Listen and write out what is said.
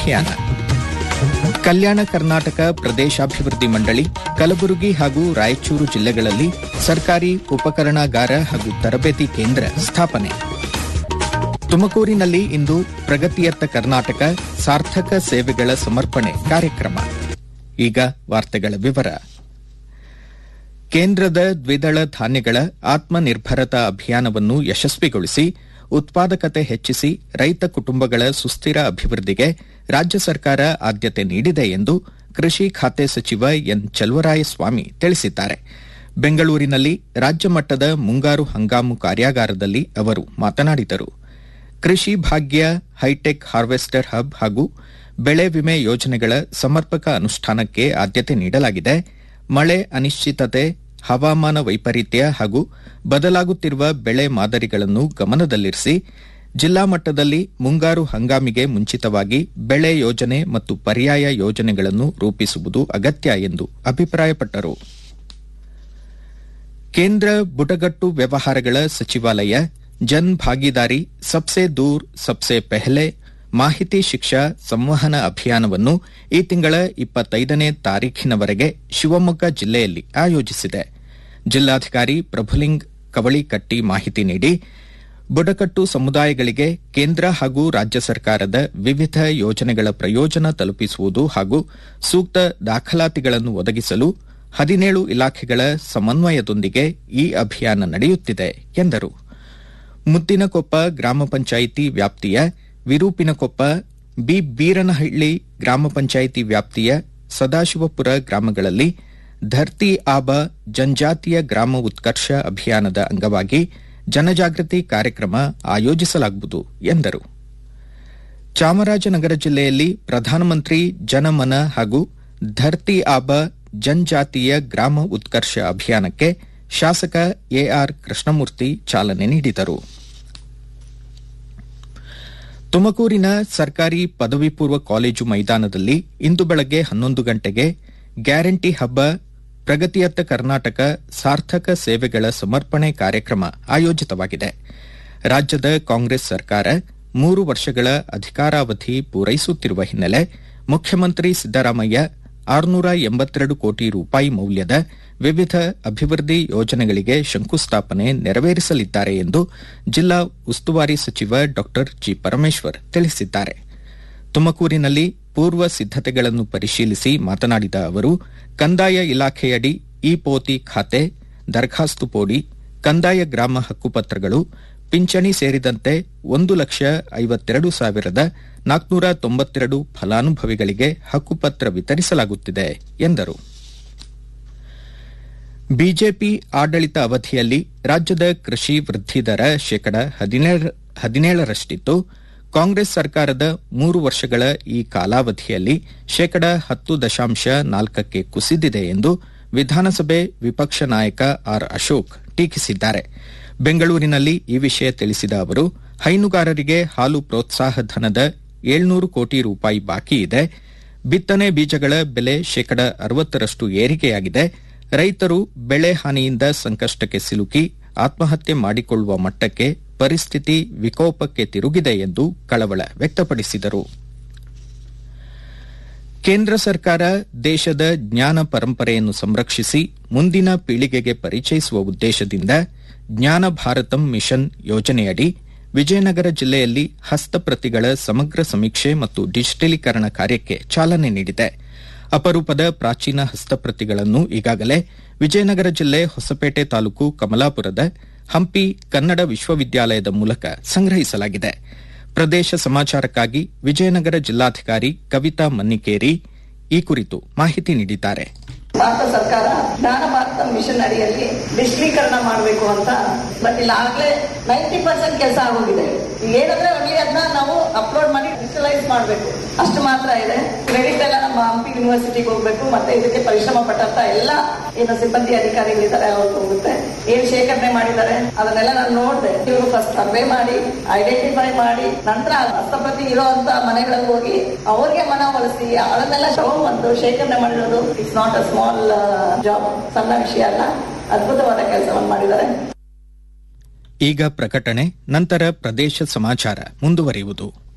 ಅಭಿಯಾನ. ಕಲ್ಯಾಣ ಕರ್ನಾಟಕ ಪ್ರದೇಶಾಭಿವೃದ್ಧಿ ಮಂಡಳಿ ಕಲಬುರಗಿ ಹಾಗೂ ರಾಯಚೂರು ಜಿಲ್ಲೆಗಳಲ್ಲಿ ಸರ್ಕಾರಿ ಉಪಕರಣಾಗಾರ ಹಾಗೂ ತರಬೇತಿ ಕೇಂದ್ರ ಸ್ಥಾಪನೆ. ತುಮಕೂರಿನಲ್ಲಿ ಇಂದು ಪ್ರಗತಿಯತ್ತ ಕರ್ನಾಟಕ ಸಾರ್ಥಕ ಸೇವೆಗಳ ಸಮರ್ಪಣೆ ಕಾರ್ಯಕ್ರಮ. ಈಗ ವಾರ್ತೆಗಳ ವಿವರ. ಕೇಂದ್ರದ ದ್ವಿದಳ ಧಾನ್ಯಗಳ ಆತ್ಮನಿರ್ಭರತಾ ಅಭಿಯಾನವನ್ನು ಯಶಸ್ವಿಗೊಳಿಸಿ ಉತ್ಪಾದಕತೆ ಹೆಚ್ಚಿಸಿ ರೈತ ಕುಟುಂಬಗಳ ಸುಸ್ಥಿರ ಅಭಿವೃದ್ಧಿಗೆ ರಾಜ್ಯ ಸರ್ಕಾರ ಆದ್ಯತೆ ನೀಡಿದೆ ಎಂದು ಕೃಷಿ ಖಾತೆ ಸಚಿವ ಎನ್ ಚಲುವರಾಯಸ್ವಾಮಿ ತಿಳಿಸಿದ್ದಾರೆ. ಬೆಂಗಳೂರಿನಲ್ಲಿ ರಾಜ್ಯ ಮಟ್ಟದ ಮುಂಗಾರು ಹಂಗಾಮು ಕಾರ್ಯಾಗಾರದಲ್ಲಿ ಅವರು ಮಾತನಾಡಿದರು. ಕೃಷಿ ಭಾಗ್ಯ, ಹೈಟೆಕ್ ಹಾರ್ವೆಸ್ಟರ್ ಹಬ್ ಹಾಗೂ ಬೆಳೆ ವಿಮೆ ಯೋಜನೆಗಳ ಸಮರ್ಪಕ ಅನುಷ್ಠಾನಕ್ಕೆ ಆದ್ಯತೆ ನೀಡಲಾಗಿದೆ. ಮಳೆ ಅನಿಶ್ಚಿತತೆ, ಹವಾಮಾನ ವೈಪರೀತ್ಯ ಹಾಗೂ ಬದಲಾಗುತ್ತಿರುವ ಬೆಳೆ ಮಾದರಿಗಳನ್ನು ಗಮನದಲ್ಲಿರಿಸಿ ಜಿಲ್ಲಾ ಮಟ್ಟದಲ್ಲಿ ಮುಂಗಾರು ಹಂಗಾಮಿಗೆ ಮುಂಚಿತವಾಗಿ ಬೆಳೆ ಯೋಜನೆ ಮತ್ತು ಪರ್ಯಾಯ ಯೋಜನೆಗಳನ್ನು ರೂಪಿಸುವುದು ಅಗತ್ಯ ಎಂದು ಅಭಿಪ್ರಾಯಪಟ್ಟರು. ಕೇಂದ್ರ ಬುಡಕಟ್ಟು ವ್ಯವಹಾರಗಳ ಸಚಿವಾಲಯ ಜನ್ ಭಾಗೀದಾರಿ ಸಬ್ಸೆ ದೂರ್ ಸಬ್ಸೆ ಪೆಹ್ಲೆ ಮಾಹಿತಿ ಶಿಕ್ಷಾ ಸಂವಹನ ಅಭಿಯಾನವನ್ನು ಈ ತಿಂಗಳ 25ನೇ ತಾರೀಖಿನವರೆಗೆ ಶಿವಮೊಗ್ಗ ಜಿಲ್ಲೆಯಲ್ಲಿ ಆಯೋಜಿಸಿದೆ. ಜಿಲ್ಲಾಧಿಕಾರಿ ಪ್ರಭುಲಿಂಗ್ ಕವಳಿಕಟ್ಟಿ ಮಾಹಿತಿ ನೀಡಿ, ಬುಡಕಟ್ಟು ಸಮುದಾಯಗಳಿಗೆ ಕೇಂದ್ರ ಹಾಗೂ ರಾಜ್ಯ ಸರ್ಕಾರದ ವಿವಿಧ ಯೋಜನೆಗಳ ಪ್ರಯೋಜನ ತಲುಪಿಸುವುದು ಹಾಗೂ ಸೂಕ್ತ ದಾಖಲಾತಿಗಳನ್ನು ಒದಗಿಸಲು 17 ಇಲಾಖೆಗಳ ಸಮನ್ವಯದೊಂದಿಗೆ ಈ ಅಭಿಯಾನ ನಡೆಯುತ್ತಿದೆ ಎಂದರು. ಮುದ್ದಿನಕೊಪ್ಪ ಗ್ರಾಮ ಪಂಚಾಯಿತಿ ವ್ಯಾಪ್ತಿಯ ವಿರೂಪಿನಕೊಪ್ಪ, ಬೀರನಹಳ್ಳಿ ಗ್ರಾಮ ಪಂಚಾಯಿತಿ ವ್ಯಾಪ್ತಿಯ ಸದಾಶಿವಪುರ ಗ್ರಾಮಗಳಲ್ಲಿ ಧರ್ತಿ ಆಬ ಜನಜಾತಿಯ ಗ್ರಾಮ ಉತ್ಕರ್ಷ ಅಭಿಯಾನದ ಅಂಗವಾಗಿ ಜನಜಾಗೃತಿ ಕಾರ್ಯಕ್ರಮ ಆಯೋಜಿಸಲಾಗುವುದು ಎಂದರು. ಚಾಮರಾಜನಗರ ಜಿಲ್ಲೆಯಲ್ಲಿ ಪ್ರಧಾನಮಂತ್ರಿ ಜನಮನ ಹಾಗೂ ಧರ್ತಿ ಆಬ ಜನಜಾತಿಯ ಗ್ರಾಮ ಉತ್ಕರ್ಷ ಅಭಿಯಾನಕ್ಕೆ ಶಾಸಕ ಎಆರ್ ಕೃಷ್ಣಮೂರ್ತಿ ಚಾಲನೆ ನೀಡಿದರು. ತುಮಕೂರಿನ ಸರ್ಕಾರಿ ಪದವಿ ಪೂರ್ವ ಕಾಲೇಜು ಮೈದಾನದಲ್ಲಿ ಇಂದು ಬೆಳಗ್ಗೆ 11 ಗಂಟೆಗೆ ಗ್ಯಾರಂಟಿ ಹಬ್ಬ ಪ್ರಗತಿಯತ್ತ ಕರ್ನಾಟಕ ಸಾರ್ಥಕ ಸೇವೆಗಳ ಸಮರ್ಪಣೆ ಕಾರ್ಯಕ್ರಮ ಆಯೋಜಿತವಾಗಿದೆ. ರಾಜ್ಯದ ಕಾಂಗ್ರೆಸ್ ಸರ್ಕಾರ 3 ವರ್ಷಗಳ ಅಧಿಕಾರಾವಧಿ ಪೂರೈಸುತ್ತಿರುವ ಹಿನ್ನೆಲೆ ಮುಖ್ಯಮಂತ್ರಿ ಸಿದ್ದರಾಮಯ್ಯ 682 ಕೋಟಿ ರೂಪಾಯಿ ಮೌಲ್ಯದ ವಿವಿಧ ಅಭಿವೃದ್ಧಿ ಯೋಜನೆಗಳಿಗೆ ಶಂಕುಸ್ಥಾಪನೆ ನೆರವೇರಿಸಲಿದ್ದಾರೆ ಎಂದು ಜಿಲ್ಲಾ ಉಸ್ತುವಾರಿ ಸಚಿವ ಡಾ ಜಿ ಪರಮೇಶ್ವರ್ ತಿಳಿಸಿದ್ದಾರೆ. ತುಮಕೂರಿನಲ್ಲಿ ಪೂರ್ವ ಸಿದ್ದತೆಗಳನ್ನು ಪರಿಶೀಲಿಸಿ ಮಾತನಾಡಿದ ಅವರು, ಕಂದಾಯ ಇಲಾಖೆಯಡಿ ಇ ಪೋತಿ ಖಾತೆ, ದರಖಾಸ್ತು ಪೋಡಿ, ಕಂದಾಯ ಗ್ರಾಮ ಹಕ್ಕುಪತ್ರಗಳು, ಪಿಂಚಣಿ ಸೇರಿದಂತೆ 1,52,492 ಫಲಾನುಭವಿಗಳಿಗೆ ಹಕ್ಕುಪತ್ರ ವಿತರಿಸಲಾಗುತ್ತಿದೆ ಎಂದರು. ಬಿಜೆಪಿ ಆಡಳಿತ ಅವಧಿಯಲ್ಲಿ ರಾಜ್ಯದ ಕೃಷಿ ವೃದ್ಧಿ ದರ ಶೇಕಡಾ 17ರಷ್ಟಿತ್ತು. ಕಾಂಗ್ರೆಸ್ ಸರ್ಕಾರದ 3 ವರ್ಷಗಳ ಈ ಕಾಲಾವಧಿಯಲ್ಲಿ ಶೇಕಡಾ 10.4ಕ್ಕೆ ಕುಸಿದಿದೆ ಎಂದು ವಿಧಾನಸಭೆ ವಿಪಕ್ಷ ನಾಯಕ ಆರ್ ಅಶೋಕ್ ಟೀಕಿಸಿದ್ದಾರೆ. ಬೆಂಗಳೂರಿನಲ್ಲಿ ಈ ವಿಷಯ ತಿಳಿಸಿದ ಅವರು, ಹೈನುಗಾರರಿಗೆ ಹಾಲು ಪ್ರೋತ್ಸಾಹ ಧನದ 700 ಕೋಟಿ ರೂಪಾಯಿ ಬಾಕಿ ಇದೆ. ಬಿತ್ತನೆ ಬೀಜಗಳ ಬೆಲೆ ಶೇಕಡಾ 60ರಷ್ಟು ಏರಿಕೆಯಾಗಿದೆ. ರೈತರು ಬೆಳೆ ಹಾನಿಯಿಂದ ಸಂಕಷ್ಟಕ್ಕೆ ಸಿಲುಕಿ ಆತ್ಮಹತ್ಯೆ ಮಾಡಿಕೊಳ್ಳುವ ಮಟ್ಟಕ್ಕೆ ಪರಿಸ್ಥಿತಿ ವಿಕೋಪಕ್ಕೆ ತಿರುಗಿದೆ ಎಂದು ಕಳವಳ ವ್ಯಕ್ತಪಡಿಸಿದರು. ಕೇಂದ್ರ ಸರ್ಕಾರ ದೇಶದ ಜ್ಞಾನ ಪರಂಪರೆಯನ್ನು ಸಂರಕ್ಷಿಸಿ ಮುಂದಿನ ಪೀಳಿಗೆಗೆ ಪರಿಚಯಿಸುವ ಉದ್ದೇಶದಿಂದ ಜ್ಞಾನ ಭಾರತಂ ಮಿಷನ್ ಯೋಜನೆಯಡಿ ವಿಜಯನಗರ ಜಿಲ್ಲೆಯಲ್ಲಿ ಹಸ್ತಪ್ರತಿಗಳ ಸಮಗ್ರ ಸಮೀಕ್ಷೆ ಮತ್ತು ಡಿಜಿಟಲೀಕರಣ ಕಾರ್ಯಕ್ಕೆ ಚಾಲನೆ ನೀಡಿದೆ. ಅಪರೂಪದ ಪ್ರಾಚೀನ ಹಸ್ತಪ್ರತಿಗಳನ್ನು ಈಗಾಗಲೇ ವಿಜಯನಗರ ಜಿಲ್ಲೆ ಹೊಸಪೇಟೆ ತಾಲೂಕು ಕಮಲಾಪುರದ ಹಂಪಿ ಕನ್ನಡ ವಿಶ್ವವಿದ್ಯಾಲಯದ ಮೂಲಕ ಸಂಗ್ರಹಿಸಲಾಗಿದೆ. ಪ್ರದೇಶ ಸಮಾಚಾರಕ್ಕಾಗಿ ವಿಜಯನಗರ ಜಿಲ್ಲಾಧಿಕಾರಿ ಕವಿತಾ ಮನ್ನಿಕೇರಿ ಈ ಕುರಿತು ಮಾಹಿತಿ ನೀಡಿದ್ದಾರೆ. ಭಾರತ ಸರ್ಕಾರ ಜ್ಞಾನ ಭಾರತ ಮಿಷನ್ ಅಡಿಯಲ್ಲಿ ಡಿಜಿಟಲೀಕರಣ ಮಾಡಬೇಕು ಅಂತ ಇಲ್ಲ ಆಗ್ಲೇ 90% ಕೆಲಸ ಆಗೋಗಿದೆ. ಏನಂದ್ರೆ ಒಳ್ಳೆ ಅದನ್ನ ನಾವು ಅಪ್ಲೋಡ್ ಮಾಡಿ ಡಿಜಿಟಲೈಸ್ ಮಾಡಬೇಕು, ಅಷ್ಟು ಮಾತ್ರ ಇದೆ. ಕ್ರೆಡಿಟ್ ಎಲ್ಲ ನಮ್ಮ ಹಂಪಿ ಯೂನಿವರ್ಸಿಟಿಗೆ ಹೋಗ್ಬೇಕು. ಮತ್ತೆ ಇದಕ್ಕೆ ಪರಿಶ್ರಮ ಪಟ್ಟಂತ ಎಲ್ಲ ಏನು ಸಿಬ್ಬಂದಿ ಅಧಿಕಾರಿಗಳಿದ್ದಾರೆ ಅವ್ರಿಗೆ ಹೋಗುತ್ತೆ. ಏನ್ ಶೇಖರಣೆ ಮಾಡಿದ್ದಾರೆ ಅದನ್ನೆಲ್ಲ ನಾನು ನೋಡಿದೆ. ಇವರು ಫಸ್ಟ್ ಸರ್ವೆ ಮಾಡಿ ಐಡೆಂಟಿಫೈ ಮಾಡಿ ನಂತರ ಹಸ್ತಪ್ರತಿ ಇರುವಂತ ಮನೆಗಳಲ್ಲಿ ಹೋಗಿ ಅವ್ರಿಗೆ ಮನವೊಲಿಸಿ ಅದನ್ನೆಲ್ಲ ತಗೊಂಡ್ಬಂದು ಶೇಖರಣೆ ಮಾಡಿರೋದು it's not a small job, ಸಣ್ಣ ವಿಷಯ ಅಲ್ಲ. ಅದ್ಭುತವಾದ ಕೆಲಸವನ್ನು ಮಾಡಿದ್ದಾರೆ. ಈಗ ಪ್ರಕಟಣೆ, ನಂತರ ಪ್ರದೇಶ ಸಮಾಚಾರ ಮುಂದುವರಿಯುವುದು.